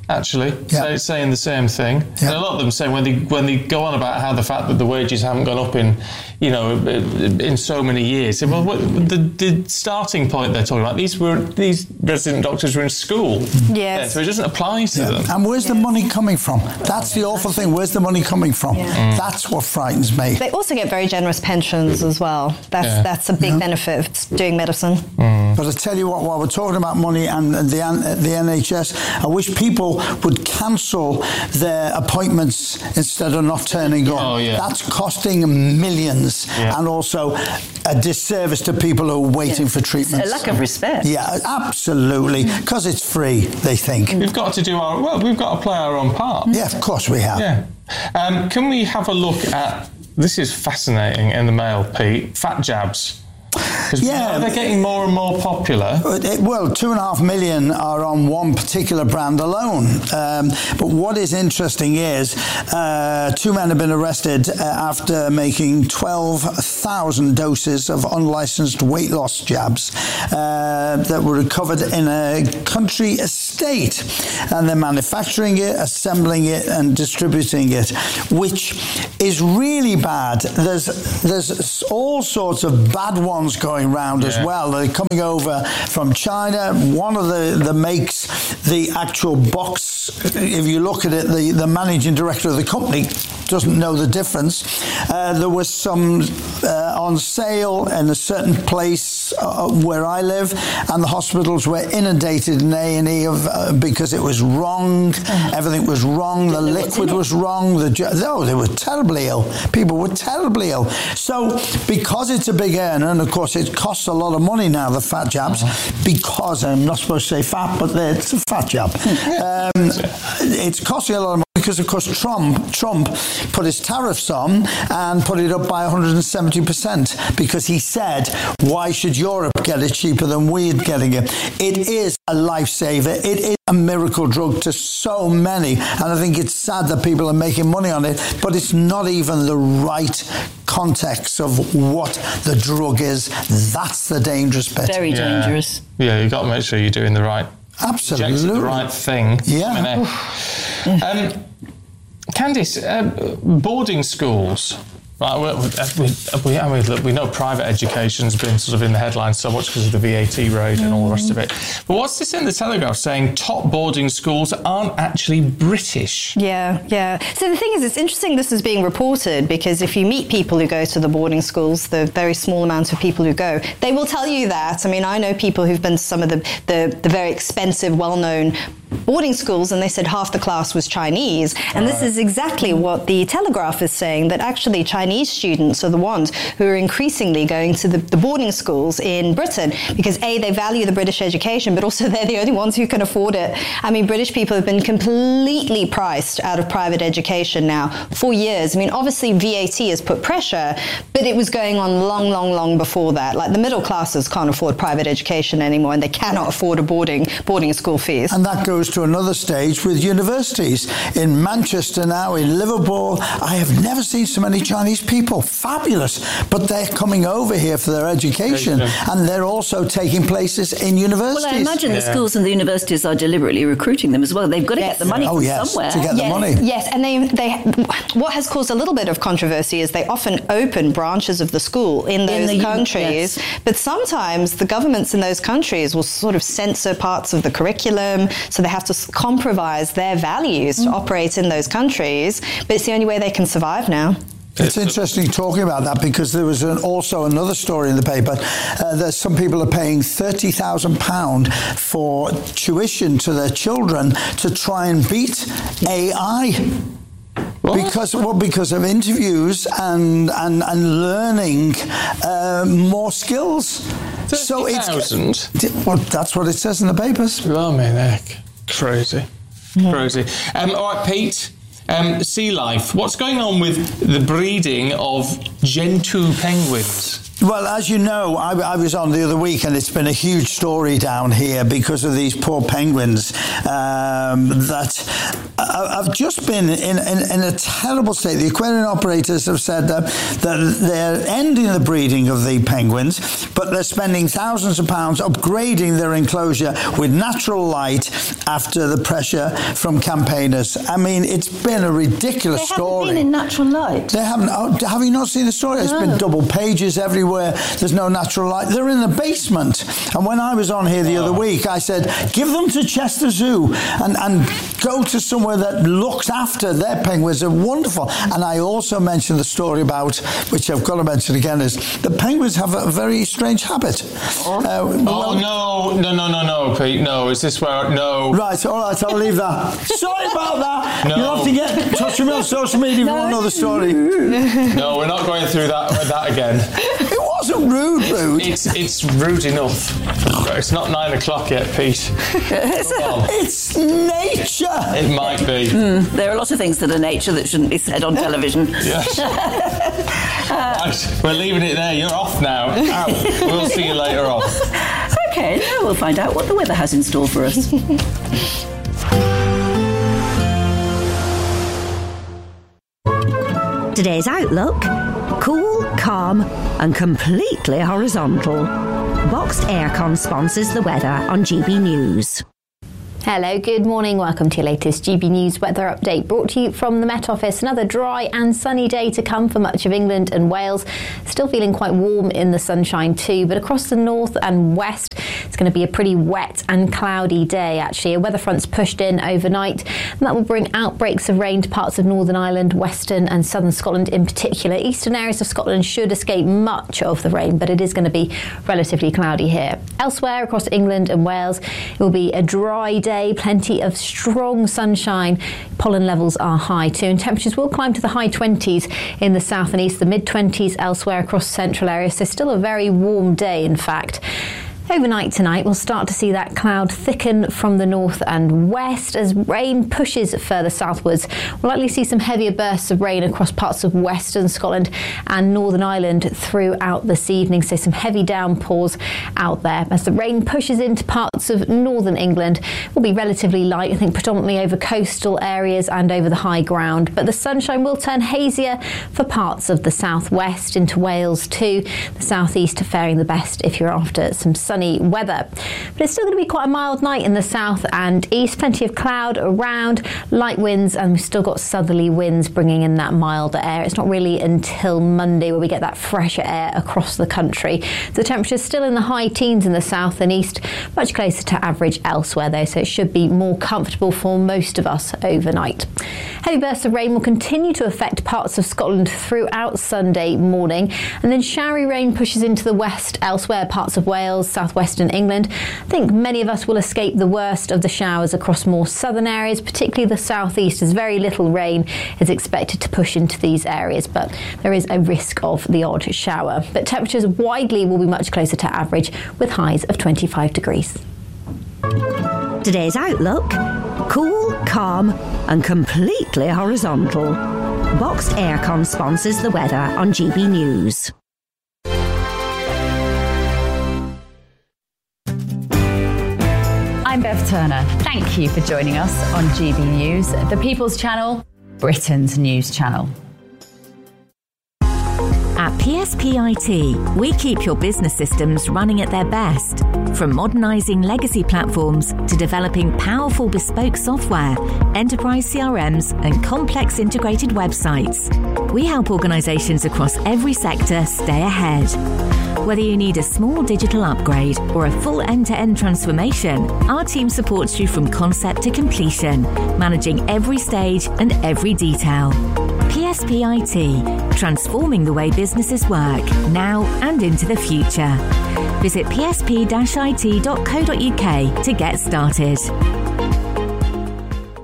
actually, Yeah. say, saying the same thing. Yeah. And a lot of them saying when they when they go on about how the fact that the wages haven't gone up in, you know, in so many years. Well, what, the the starting point they're talking about, these were these resident doctors were in school. Yes. Yeah, so it doesn't apply to Yeah. them. And where's the money coming from? That's the awful thing. Where's the money coming from? Yeah. Mm. That's what frightens me. They also get very generous pensions as well. That's Yeah. that's a big Yeah. benefit of doing medicine. But I tell you what, while we're talking about money and the the N H S, I wish people would cancel their appointments instead of not turning up. Oh, yeah. That's costing millions, Yeah. and also a disservice to people who are waiting for treatment. A lack of respect. Yeah, absolutely, because it's free, they think. We've got to do our well. We've got to play our own part. Yeah, of course we have. Yeah. Um, can we have a look at? This is fascinating in the Mail, Pete. Fat jabs. Yeah, they're getting more and more popular. Well, two and a half million are on one particular brand alone. Um, but what is interesting is uh, two men have been arrested uh, after making twelve thousand doses of unlicensed weight loss jabs uh, that were recovered in a country estate. And they're manufacturing it, assembling it, and distributing it, which is really bad. There's, there's all sorts of bad ones going round as Yeah. well. They're coming over from China. One of the, the makes the actual box. If you look at it, the, the managing director of the company doesn't know the difference. Uh, there was some uh, on sale in a certain place uh, where I live, and the hospitals were inundated in A and E of uh, because it was wrong. Everything was wrong. The liquid was wrong. The ju- oh, they were terribly ill. People were terribly ill. So because it's a big earner, and of course it costs a lot of money now, the fat jabs, uh-huh. because I'm not supposed to say fat, but it's a fat jab. um, it's costing a lot of money because, of course, Trump Trump put his tariffs on and put it up by one hundred seventy percent because he said, why should Europe get it cheaper than we're getting it? It is a lifesaver. It is a miracle drug to so many, and I think it's sad that people are making money on it, but it's not even the right context of what the drug is. That's the dangerous bit. Very Yeah. dangerous. Yeah, you've got to make sure you're doing the right, Absolutely, injecting the right thing. Yeah. I mean, uh, um, Candice, uh, boarding schools. Right, we, we, we, I mean, look, we know private education's been sort of in the headlines so much because of the V A T raid and all the rest of it. But what's this in the Telegraph saying top boarding schools aren't actually British? Yeah, yeah. So the thing is, it's interesting this is being reported because if you meet people who go to the boarding schools, the very small amount of people who go, they will tell you that. I mean, I know people who've been to some of the, the, the very expensive, well-known boarding schools, and they said half the class was Chinese. And right. This is exactly what the Telegraph is saying, that actually Chinese students are the ones who are increasingly going to the, the boarding schools in Britain because, A, they value the British education, but also they're the only ones who can afford it. I mean, British people have been completely priced out of private education now for years. I mean, obviously V A T has put pressure, but it was going on long, long, long before that. Like the middle classes can't afford private education anymore, and they cannot afford a boarding boarding school fees. And that goes to another stage with universities. In Manchester now, in Liverpool, I have never seen so many Chinese people. Fabulous. But they're coming over here for their education, and they're also taking places in universities. Well, I imagine yeah. the schools and the universities are deliberately recruiting them as well. They've got to yes. get the money oh, from yes, somewhere. to get yes, the money. Yes, and they, they, what has caused a little bit of controversy is they often open branches of the school in those in the, countries, yes. but sometimes the governments in those countries will sort of censor parts of the curriculum, so they have to compromise their values mm. to operate in those countries, but it's the only way they can survive now. It's interesting talking about that because there was an, also another story in the paper uh, that some people are paying thirty thousand pounds for tuition to their children to try and beat A I. What? Because well, because of interviews and and, and learning uh, more skills. So it's well, that's what it says in the papers. Blimey, heck, crazy, yeah. crazy. Um, all right, Pete. Um, sea life. What's going on with the breeding of Gentoo penguins? Well, as you know, I, I was on the other week, and it's been a huge story down here because of these poor penguins um, that have just been in, in, in a terrible state. The aquarium operators have said that, that they're ending the breeding of the penguins, but they're spending thousands of pounds upgrading their enclosure with natural light after the pressure from campaigners. I mean, it's been a ridiculous they story. They haven't been in natural light. They haven't. Oh, have you not seen the story? It's no. been double pages everywhere. There's no natural light. They're in the basement. And when I was on here the oh. other week, I said, give them to Chester Zoo and, and go to somewhere that looks after their penguins. They're wonderful. And I also mentioned the story about, which I've got to mention again, is the penguins have a very strange habit. Oh, uh, oh well, no, no, no, no, no, Pete. No, is this where, no. Right, all right, I'll leave that. Sorry about that. No. You'll have to get in touch with me on social media if no. you want to know the story. No, we're not going through that that again. It wasn't rude, rude. It's it's rude enough. It's not nine o'clock yet, Pete. It's nature. It might be. Mm, there are a lot of things that are nature that shouldn't be said on television. Yes. Right, we're leaving it there. You're off now. Out. We'll see you later on. Okay, now we'll find out what the weather has in store for us. Today's outlook: cool, calm and completely horizontal. Boxed Aircon sponsors the weather on G B News. Hello, good morning. Welcome to your latest G B News weather update, brought to you from the Met Office. Another dry and sunny day to come for much of England and Wales. Still feeling quite warm in the sunshine too, but across the north and west, it's going to be a pretty wet and cloudy day actually. A weather front's pushed in overnight, and that will bring outbreaks of rain to parts of Northern Ireland, Western and Southern Scotland in particular. Eastern areas of Scotland should escape much of the rain, but it is going to be relatively cloudy here. Elsewhere across England and Wales, it will be a dry day. Plenty of strong sunshine. Pollen levels are high too, and temperatures will climb to the high twenties in the south and east, the mid twenties elsewhere across central areas. So still a very warm day, in fact. Overnight tonight, we'll start to see that cloud thicken from the north and west as rain pushes further southwards. We'll likely see some heavier bursts of rain across parts of western Scotland and Northern Ireland throughout this evening, so some heavy downpours out there. As the rain pushes into parts of northern England, it will be relatively light, I think predominantly over coastal areas and over the high ground, but the sunshine will turn hazier for parts of the southwest into Wales too. The southeast faring the best if you're after some sun weather. But it's still going to be quite a mild night in the south and east. Plenty of cloud around, light winds, and we've still got southerly winds bringing in that milder air. It's not really until Monday where we get that fresher air across the country. The temperature's still in the high teens in the south and east, much closer to average elsewhere though, so it should be more comfortable for most of us overnight. Heavy bursts of rain will continue to affect parts of Scotland throughout Sunday morning, and then showery rain pushes into the west elsewhere, parts of Wales, south Western England. I think many of us will escape the worst of the showers across more southern areas, particularly the southeast, as very little rain is expected to push into these areas, but there is a risk of the odd shower. But temperatures widely will be much closer to average, with highs of twenty-five degrees. Today's outlook: cool, calm and completely horizontal. Boxed Aircon sponsors the weather on G B News. I'm Bev Turner. Thank you for joining us on G B News, the People's Channel, Britain's news channel. At P S P I T, we keep your business systems running at their best. From modernising legacy platforms to developing powerful bespoke software, enterprise C R Ms and complex integrated websites, we help organisations across every sector stay ahead. Whether you need a small digital upgrade or a full end-to-end transformation, our team supports you from concept to completion, managing every stage and every detail. P S P I T, transforming the way businesses work, now and into the future. Visit p s p dash i t dot co dot u k to get started.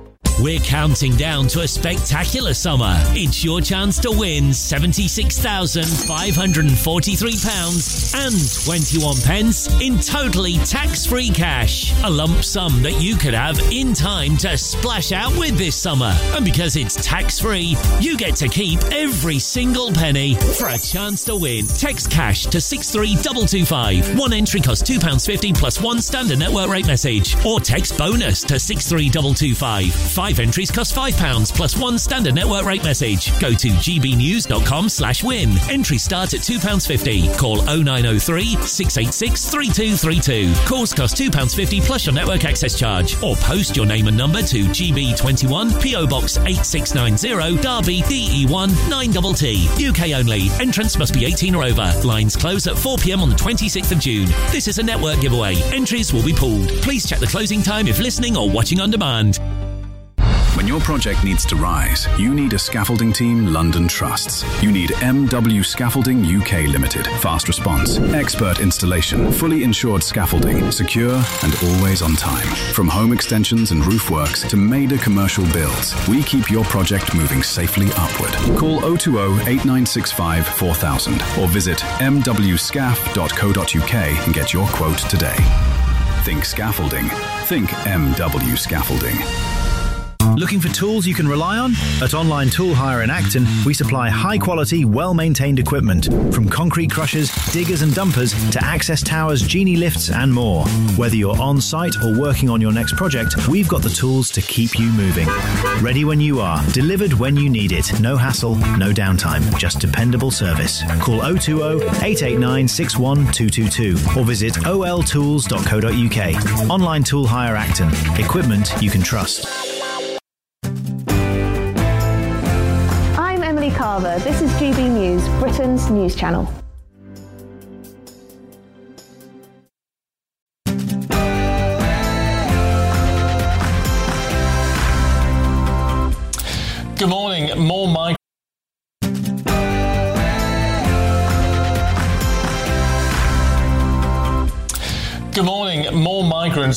We're counting down to a spectacular summer. It's your chance to win seventy-six thousand five hundred forty-three pounds and twenty-one pence in totally tax-free cash. A lump sum that you could have in time to splash out with this summer. And because it's tax-free, you get to keep every single penny. For a chance to win, text cash to six three two two five. One entry costs two pounds fifty plus one standard network rate message. Or text bonus to six three two two five. Five entries cost five pounds plus one standard network rate message. Go to gbnews.com slash win. Entries start at two pounds fifty. Call oh nine oh three, six eight six, three two three two. Calls cost two pounds fifty plus your network access charge. Or post your name and number to G B twenty-one, P O Box eight six nine zero, Derby, D E one nine T T. U K only. Entrance must be eighteen or over. Lines close at four p.m. on the twenty-sixth of June. This is a network giveaway. Entries will be pooled. Please check the closing time if listening or watching on demand. When your project needs to rise, you need a scaffolding team London trusts. You need M W Scaffolding U K Limited. Fast response, expert installation, fully insured scaffolding, secure and always on time. From home extensions and roof works to major commercial builds, we keep your project moving safely upward. Call oh two oh, eight nine six five, four thousand or visit m w scaf dot co dot u k and get your quote today. Think scaffolding. Think M W Scaffolding. Looking for tools you can rely on? At Online Tool Hire in Acton, we supply high-quality, well-maintained equipment, from concrete crushers, diggers and dumpers to access towers, genie lifts and more. Whether you're on-site or working on your next project, we've got the tools to keep you moving. Ready when you are, delivered when you need it. No hassle, no downtime, just dependable service. Call oh two oh, eight eight nine, six one two two two or visit o l tools dot co dot u k. Online Tool Hire Acton. Equipment you can trust. Carver. This is G B News, Britain's news channel. Good morning. More migrants. Good morning. More migrants